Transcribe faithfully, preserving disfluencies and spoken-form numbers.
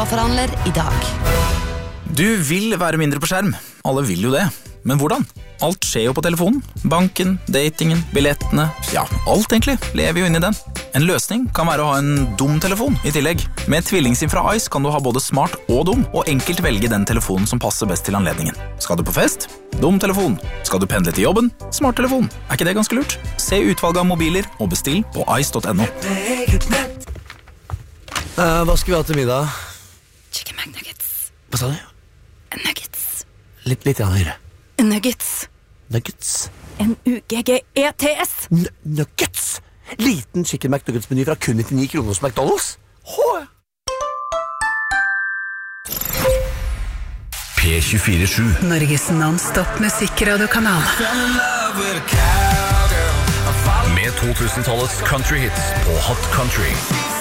dataforhandler i dag. Du vil være mindre på skjerm. Alle vil jo det. Men hvordan? Alt skjer jo på telefonen. Banken, datingen, billettene. Ja, alt egentlig lever jo inn i den. En løsning kan være å ha en dum telefon i tillegg. Med tvillingsim fra Ice kan du ha både smart og dum, og enkelt velge den telefonen som passer best til anledningen. Skal du på fest? Dum telefon. Skal du pendle til jobben? Smart telefon. Er ikke det ganske lurt? Se utvalget av mobiler og bestill på ice punktum no. Uh, hva skal vi ha til middag? Chicken McNuggets. Hva sa du? Nuggets. Litt, litt ja, høyre. Nuggets. Nuggets. N U G G E T S. N nuggets? Liten chicken McNuggets-meny fra kun nittionio kroner hos McDonald's? Hå! P tjuefire sju. Norges non-stop musikkradiokanal. Med to tusen-tallets country hits på Hot Country.